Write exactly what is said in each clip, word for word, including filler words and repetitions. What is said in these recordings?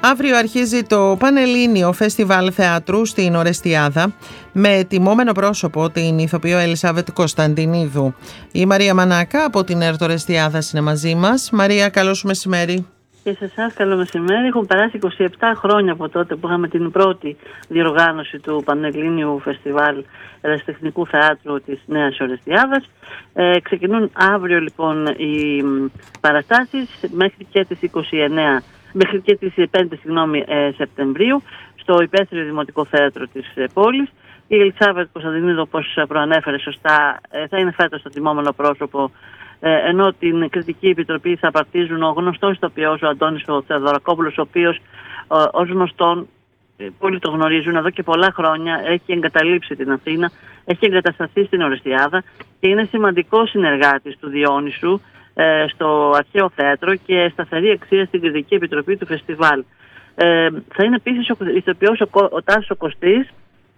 Αύριο αρχίζει το Πανελλήνιο Φεστιβάλ Θεάτρου στην Ορεστιάδα με τιμόμενο πρόσωπο την ηθοποιό Ελισάβετ Κωνσταντινίδου. Η Μαρία Μανάκα από την ΕΡΤ Ορεστιάδα είναι μαζί μας. Μαρία, καλό σου μεσημέρι. Και σε εσάς καλό μεσημέρι. Έχουν περάσει είκοσι επτά χρόνια από τότε που είχαμε την πρώτη διοργάνωση του Πανελλήνιου Φεστιβάλ Ερασιτεχνικού Θεάτρου της Νέας Ορεστιάδας. Ε, ξεκινούν αύριο λοιπόν οι παραστάσεις μέχρι και τις είκοσι εννέα μέχρι και τις πέντε συγγνώμη, ε, Σεπτεμβρίου στο Υπαίθριο Δημοτικό Θέατρο της ε, πόλης. Η Ελισάβετ Κωνσταντινίδου, όπως προανέφερε σωστά, ε, θα είναι φέτος το τιμόμενο πρόσωπο, ε, ενώ την Κριτική Επιτροπή θα απαρτίζουν ο γνωστός ηθοποιός ο Αντώνης ο Θεοδωρακόπουλος, ο οποίος ε, ως γνωστόν, ε, πολλοί το γνωρίζουν, εδώ και πολλά χρόνια έχει εγκαταλείψει την Αθήνα, έχει εγκατασταθεί στην Ορεστιάδα και είναι σημαντικός συνεργάτης του Διόνυσου στο Αρχαίο Θέατρο και σταθερή αξία στην Κριτική Επιτροπή του Φεστιβάλ. Ε, θα είναι επίσης ο ηθοποιός ο, ο Τάσος ο Κωστής,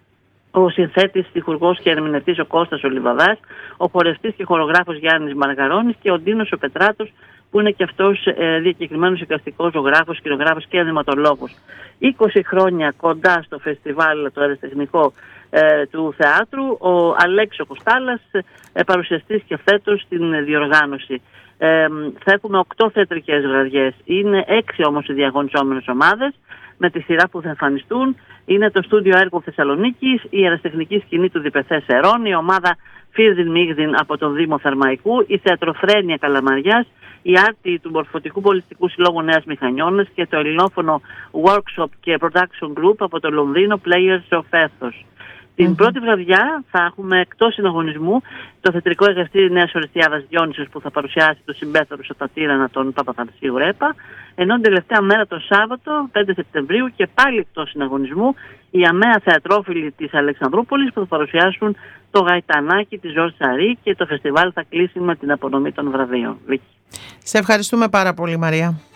ο συνθέτης, στιχουργός και ερμηνευτής ο Κώστας ο Λιβαδάς, ο χορευτής και χορογράφος Γιάννης Μαργαρώνης και ο Ντίνος ο Πετράτος, που είναι και αυτός ε, διακεκριμένος εικαστικός ζωγράφος, σκηνογράφος και ανηματολόγος. είκοσι χρόνια κοντά στο φεστιβάλ το αεραστεχνικό ε, του θεάτρου, ο Αλέξης Κοστάλας, ε, παρουσιαστής και φέτος στην διοργάνωση. Ε, θα έχουμε οκτώ θεατρικές βραδιές. Είναι έξι όμως οι διαγωνιζόμενες ομάδες με τη σειρά που θα εμφανιστούν. Είναι το Στούντιο Έργο Θεσσαλονίκης, η αεραστεχνική σκηνή του Διπεθέ Σερών, η ομάδα Φίρδιν Μίγδιν από τον Δήμο Θερμαϊκού, η Θεατροφρένεια Καλαμαριάς, η Άρτη του Μορφωτικού Πολιτιστικού Συλλόγου Νέας Μηχανιώνας και το ελληνόφωνο Workshop και Production Group από το Λονδίνο Players of Ethos. Την mm-hmm. πρώτη βραδιά θα έχουμε εκτός συναγωνισμού το θεατρικό εργαστήρι Νέας Ορεστιάδας Διόνυσος, που θα παρουσιάσει το συμπέθαρο στο Τατήρανα τον Παπαθανασίου Ρέπα, ενώ την τελευταία μέρα το Σάββατο πέντε Σεπτεμβρίου και πάλι εκτός συναγωνισμού οι αμαία θεατρόφιλοι της Αλεξανδρούπολης που θα παρουσιάσουν το Γαϊτανάκι της Ζορζ Σαρή και το φεστιβάλ θα κλείσει με την απονομή των βραβείων. Σε ευχαριστούμε πάρα πολύ, Μαρία.